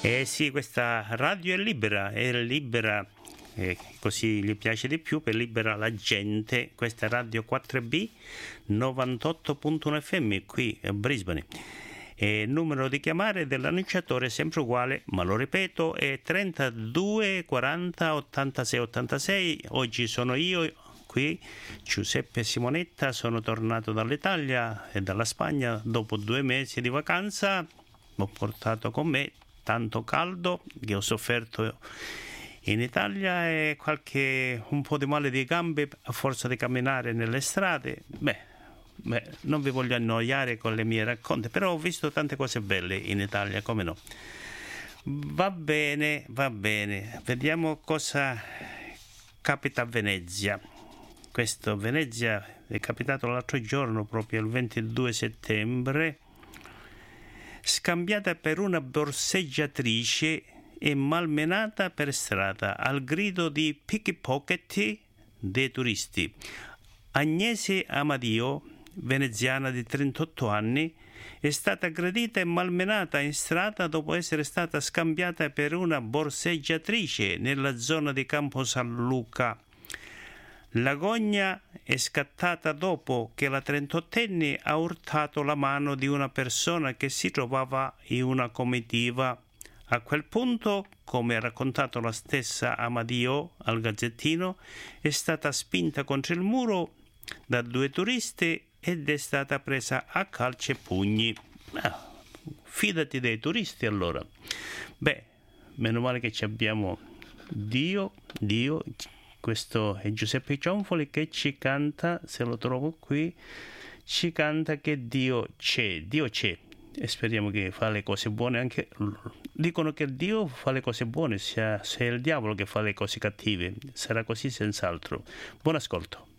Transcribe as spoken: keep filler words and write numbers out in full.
Eh sì, questa radio è libera, è libera, eh, così gli piace di più, per libera la gente. Questa è Radio quattro B novantotto punto uno F M qui a Brisbane. E il numero di chiamare dell'annunciatore è sempre uguale, ma lo ripeto, è trentadue quaranta ottantasei ottantasei. Oggi sono io qui, Giuseppe Simonetta, sono tornato dall'Italia e dalla Spagna dopo due mesi di vacanza. Ho portato con me tanto caldo che ho sofferto in Italia e qualche un po' di male di gambe a forza di camminare nelle strade. Beh, beh, non vi voglio annoiare con le mie racconte, però ho visto tante cose belle in Italia, come no. Va bene, va bene. Vediamo cosa capita a Venezia. Questo Venezia è capitato l'altro giorno, proprio il ventidue settembre. Scambiata per una borseggiatrice e malmenata per strada al grido di pickpocket dei turisti. Agnese Amadio, veneziana di trentotto anni, è stata aggredita e malmenata in strada dopo essere stata scambiata per una borseggiatrice nella zona di Campo San Luca. L'agonia è scattata dopo che la trentottenne ha urtato la mano di una persona che si trovava in una comitiva. A quel punto, come ha raccontato la stessa Amadio al Gazzettino, è stata spinta contro il muro da due turisti ed è stata presa a calci e pugni. Ah, fidati dei turisti allora. Beh, meno male che ci abbiamo Dio, Dio. Questo è Giuseppe Cionfoli che ci canta, se lo trovo qui, ci canta che Dio c'è, Dio c'è e speriamo che fa le cose buone anche. Dicono che Dio fa le cose buone, sia se è il diavolo che fa le cose cattive, sarà così senz'altro. Buon ascolto.